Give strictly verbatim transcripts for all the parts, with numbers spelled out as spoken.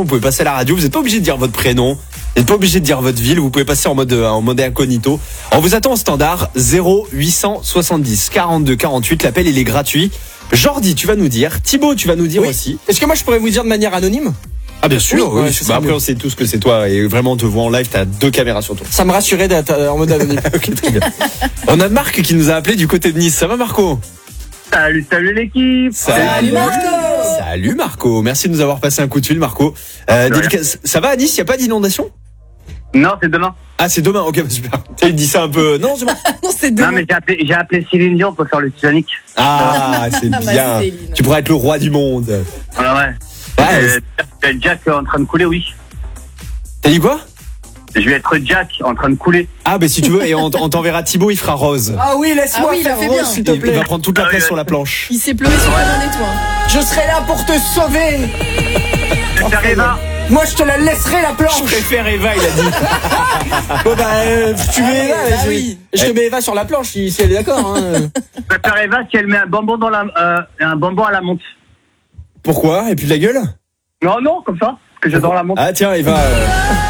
vous pouvez passer à la radio. Vous n'êtes pas obligé de dire votre prénom. Vous n'êtes pas obligé de dire votre ville. Vous pouvez passer en mode, en mode incognito. On vous attend au standard zéro huit cent soixante-dix quarante-deux quarante-huit. L'appel, il est gratuit. Jordi, tu vas nous dire. Thibaut, tu vas nous dire oui. aussi. Est-ce que moi, je pourrais vous dire de manière anonyme? Ah bien sûr, oui. oui. oui. Bah, après on sait tous que c'est toi et vraiment on te voit en live, t'as deux caméras sur toi. Ça me rassurait d'être en mode anonyme. Ok, très bien. On a Marc qui nous a appelé du côté de Nice. Ça va Marco? Salut, salut l'équipe. Salut, salut Marco. Salut Marco. Merci de nous avoir passé un coup de fil Marco. Euh, dédicace... Ça va à Nice? Il n'y a pas d'inondation? Non, c'est demain. Ah c'est demain, ok, bah, super. Il dit ça un peu. Non, c'est bon. Non, c'est demain. Non, mais j'ai appelé, j'ai appelé Céline Dion pour faire le Titanic. Ah c'est bah, bien. Céline. Tu pourrais être le roi du monde. Ah ouais. Ouais, Euh, Jack en train de couler, oui. T'as dit quoi? Je vais être Jack en train de couler. Ah bah si tu veux, et on, on t'enverra Thibaut, il fera rose. Ah oui, laisse-moi Ah oui, il faire a fait rose, bien. s'il te Il, il plaît. va prendre toute la Ah place oui, sur la planche. Il s'est pleuré sur un étoile. Je serai là pour te sauver. Je vais faire Eva. Moi, je te la laisserai la Je planche. préfère Eva, il a dit. Bon bah, euh, tu mets Ah Eva. ouais, bah je, oui. je te mets Eva sur la planche si, si elle est d'accord. Hein. Je vais faire Eva si elle met un bonbon dans la, euh, un bonbon à la menthe. Pourquoi? Et puis de la gueule? Non, non, comme ça. Parce que j'adore la menthe. Ah tiens, Eva. euh,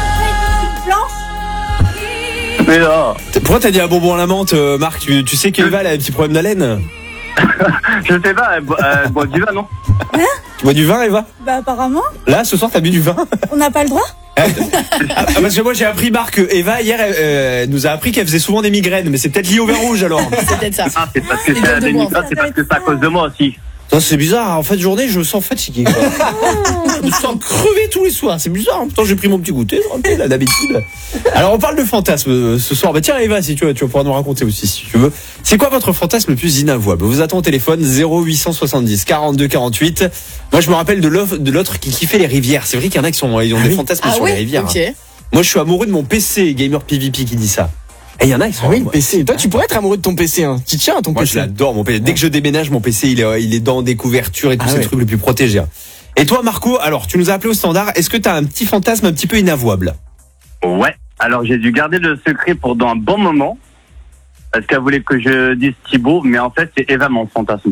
Mais là, Pourquoi t'as dit un bonbon à la menthe, euh, Marc? Tu, tu sais qu'Eva elle a un petit problème d'haleine? je sais pas, elle boit, elle boit du vin, non? Tu bois du vin, Eva? Bah apparemment, Là, ce soir, t'as bu du vin? on n'a pas le droit. Ah, parce que moi, j'ai appris, Marc, que Eva, hier, elle, euh, elle nous a appris qu'elle faisait souvent des migraines, mais c'est peut-être lié au vin rouge, alors. C'est peut-être ça. Ah, c'est parce que Il c'est donne un de moi, en dénigrant, fait. c'est parce que c'est à cause de moi aussi. Ça, c'est bizarre. En fin de journée, je me sens fatigué, quoi. Je me sens crevé tous les soirs. C'est bizarre. Pourtant, j'ai pris mon petit goûter, tranquille, là, d'habitude. Alors, on parle de fantasme euh, ce soir. Bah, tiens, Eva, si tu veux, tu vas pouvoir nous raconter aussi, si tu veux. C'est quoi votre fantasme le plus inavouable? Vous attend au téléphone zéro huit cent soixante-dix quarante-deux quarante-huit. Moi, je me rappelle de l'autre, de l'autre qui kiffait les rivières. C'est vrai qu'il y en a qui sont, ils ont Ah des oui. fantasmes Ah sur les oui, rivières. ok. hein. Moi, je suis amoureux de mon P C, Gamer P V P, qui dit ça. Et il y en a, ils sont. Ah oui, le moi, P C. Toi, tu pourrais être amoureux de ton P C. Hein. Tu tiens à ton Moi, P je C. l'adore, mon P C. Dès que je déménage, mon P C, il est, il est dans des couvertures et tous Ah ces ouais. trucs les plus protégés. hein. Et toi, Marco, alors, tu nous as appelé au standard. Est-ce que tu as un petit fantasme un petit peu inavouable? Ouais. Alors, j'ai dû garder le secret pour dans un bon moment. Parce qu'elle voulait que je dise Thibaut, mais en fait, c'est Eva mon fantasme.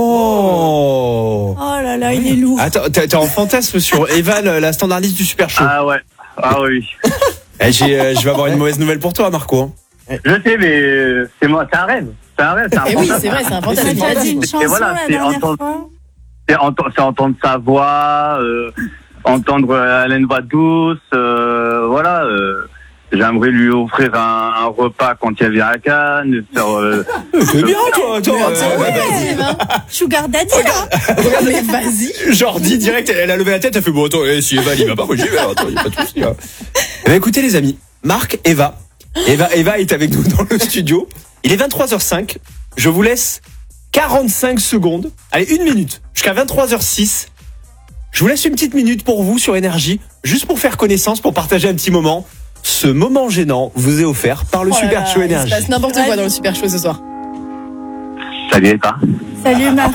Oh! Oh là là, il est lourd. Attends, t'es t'es en fantasme sur Eva, la la standardiste du Super Show. Ah ouais. Ah oui. Eh, j'ai, euh, je vais avoir une mauvaise nouvelle pour toi, Marco. hein. Je sais, mais euh, c'est moi, c'est un rêve. C'est un rêve, c'est un Et oui, fantasme. c'est vrai, c'est un On fantasme. a tu déjà l'as dit dit. une chanson voilà, la c'est dernière entendre- fois. C'est ent- c'est entendre sa voix, euh, entendre euh, elle a une voix douce, euh, voilà. Euh, J'aimerais lui offrir un, un repas quand il vient à Cannes, faire. Euh, C'est bien, toi, attends. Mais attends, euh, ouais, vas-y, Eva. Sugar Daddy, là. Mais vas-y. Jordi, direct, elle a levé la tête, elle fait bon, attends, eh, si Eva, il va pas, moi j'y vais, attends, y a pas de souci. Hein. Eh ben, écoutez, les amis, Marc, Eva. Eva, Eva est avec nous dans le studio. Il est vingt-trois heures cinq. Je vous laisse quarante-cinq secondes. Allez, une minute. Jusqu'à vingt-trois heures six. Je vous laisse une petite minute pour vous sur Énergie, juste pour faire connaissance, pour partager un petit moment. Ce moment gênant vous est offert par le Oh là Super là, Show il se Énergie. passe n'importe quoi dans le Super Show ce soir. Salut Eva, Salut Marc.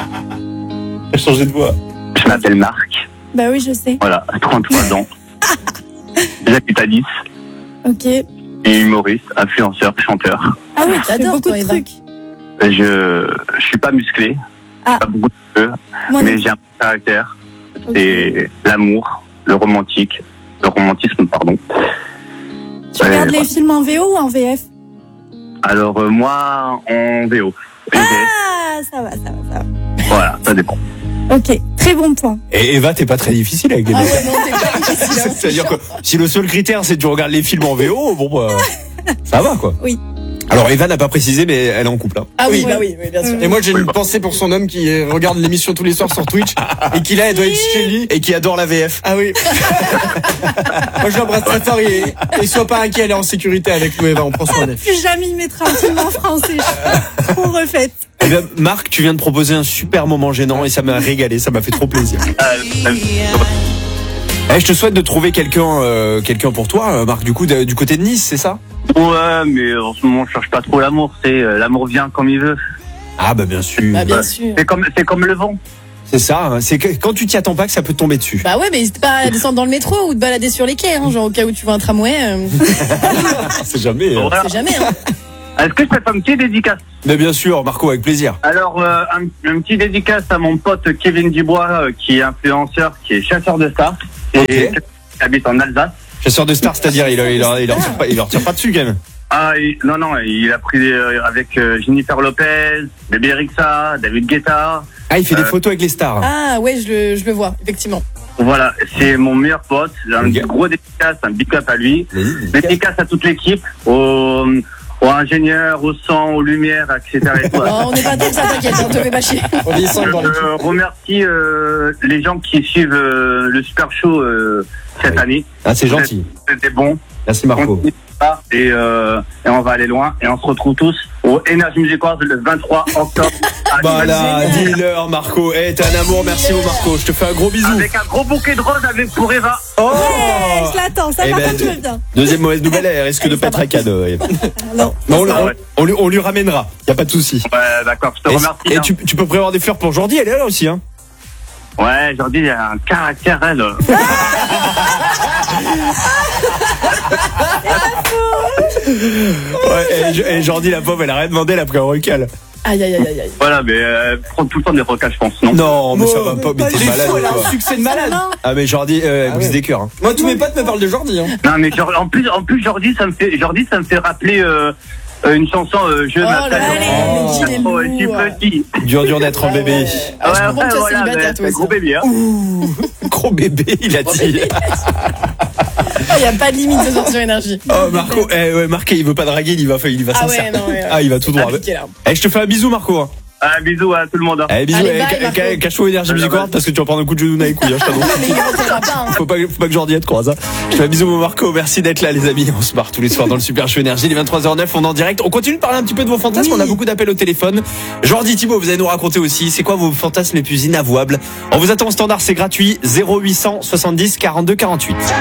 Changer de voix. je m'appelle Marc, Bah oui, je sais. voilà, trente-trois ans. J'habite à Nice, Ok. et humoriste, influenceur, chanteur. Ah oui, tu fais J'adore, beaucoup toi, de Eva. trucs. Je je suis pas musclé, Ah. pas beaucoup de cheveux, Moi, mais non. j'ai un caractère. Ok. C'est l'amour, le romantique, le romantisme, pardon. Tu regardes Ouais, les films en V O ou en V F? Alors euh, moi en V O. V F, Ah, ça va, ça va, ça va. voilà, ça dépend. Ok, très bon point. Et Eva, t'es pas très difficile avec les Ah mecs. ouais, non, c'est pas difficile. hein. C'est-à-dire que si le seul critère c'est que tu regardes les films en V O, bon bah, ça va quoi. Oui. Alors Eva n'a pas précisé, mais elle est en couple. hein. Ah oui, Oui. bah oui, oui, bien sûr. Et moi, j'ai une pensée pour son homme qui euh, regarde l'émission tous les soirs sur Twitch et qui là, elle doit être chez lui. Et qui adore la V F. Ah oui. Moi, je l'embrasse très fort et, et sois pas inquiet, elle est en sécurité avec nous, Eva, on prend soin d'elle. Plus jamais il mettra un film en français. Je suis trop refaite. Eh bien, Marc, tu viens de proposer un super moment gênant et ça m'a régalé, ça m'a fait trop plaisir. Euh, euh, Eh, je te souhaite de trouver quelqu'un, euh, quelqu'un pour toi, euh, Marc. Du coup, de- du côté de Nice, c'est ça? ouais, mais en ce moment, je cherche pas trop l'amour. C'est euh, l'amour vient comme il veut. Ah bah bien sûr. Bah bien Ouais. sûr. C'est comme c'est comme le vent. C'est ça. hein. C'est que quand tu t'y attends pas que ça peut te tomber dessus. Bah ouais, mais n'hésite pas à descendre dans le métro ou te balader sur les quais, hein, genre au cas où tu vois un tramway. Euh, C'est jamais. hein. Voilà. c'est jamais, hein. Est-ce que je peux faire un petit dédicace? Mais bien sûr, Marco, avec plaisir. Alors, euh, un, un petit dédicace à mon pote Kevin Dubois, euh, qui est influenceur, qui est chasseur de stars. Et Ok. qui habite en Alsace. Chasseur de stars, c'est-à-dire, il, il, il, il, leur tire pas, il leur tire pas dessus quand même. Ah, il- non, non, il a pris euh, avec euh, Jennifer Lopez, Bébé Rexha, David Guetta. Ah, il fait des Euh. photos avec les stars. Ah ouais, je le, je le vois, effectivement. Voilà, c'est mon meilleur pote. J'ai un Ok. gros dédicace, un big up à lui. Vas-y. Dédicace à toute l'équipe, aux, aux ingénieurs, au son, aux lumières, et cetera. Et tout. Oh, on n'est pas tant que ça, t'inquiète, on te fait pas chier. On est cinq Je dans le euh, remercie euh, les gens qui suivent euh, le Super Show euh, cette Oui. année. Ah, c'est gentil. C'était bon. Merci Marco. Continuez ça, Et, euh, et on va aller loin. Et on se retrouve tous au Energy Music Awards le vingt-trois octobre. à Voilà, génial. dis-leur Marco. Eh, t'es un amour, merci mon Marco. Je te fais un gros bisou. Avec un gros bouquet de roses avec pour Eva. Oh Ouais, je l'attends, ça Eh par ben, contre je viens. Deuxième mauvaise nouvelle, elle risque de pas être un cadeau. Eva. Non. Non, on, le- Ah ouais. on lui, on lui ramènera. Y a pas de souci. Ouais, d'accord, je te Et, remercie. et hein. tu, tu peux prévoir des fleurs pour Jordi, elle est là aussi, hein. Ouais, Jordi, il a un caractère, elle. Ouais, et, et Jordi, la pauvre, elle a rien demandé, elle a pris un recal. Aïe, aïe, aïe, aïe, aïe. Voilà, mais euh, prend tout le temps des recas, je pense, non? Non, mais ça Oh, va pas, mais pas t'es du malade. tout, elle a quoi. un succès de malade. Non. Ah, mais Jordi, euh, Ah brise ouais. des cœurs. Hein. Moi, tous mes potes me parlent de Jordi. Hein. Non, mais genre, en plus, en plus, Jordi, ça me fait, Jordi, ça me fait rappeler euh, euh, une chanson euh, Je Oh là m'appelle. là, Oh. mais Gilles est Oh, je suis lourd. petit. Dur, dur d'être un bébé. Ah, je Ouais, comprends que toi, voilà, célibataire, mais toi c'est un aussi. gros bébé, hein. Gros bébé, il a dit. Il n'y a pas de limite ce soir sur énergie. Oh, Marco, eh, ouais, Marqué, il veut pas draguer, il va, il va Ah sincère. ouais, non, ouais, ouais. Ah, il va tout droit. Appliqué, là. Eh, je te fais un bisou, Marco. Hein. Un bisou à tout le monde. Hein. Eh, bisous, Allez, eh, bye, ca- Marco. ca- cache-toi Énergie Music Award parce que tu vas prendre un coup de genou dans les couilles, hein, je t'annonce. Mais il ne retirera pas. hein. Faut pas, faut pas que Jordi te croise. Hein. Je te fais un bisou, mon Marco. Merci d'être là, les amis. On se marre tous les soirs dans le Super Show Énergie. Il est vingt-trois heures neuf, on est en direct. On continue de parler un petit peu de vos fantasmes. Oui. On a beaucoup d'appels au téléphone. Jordi, Thibaut, vous allez nous raconter aussi. C'est quoi vos fantasmes les plus inavouables? On vous attend au standard, c'est gratuit. zéro huit cent soixante-dix quarante-deux quarante-huit.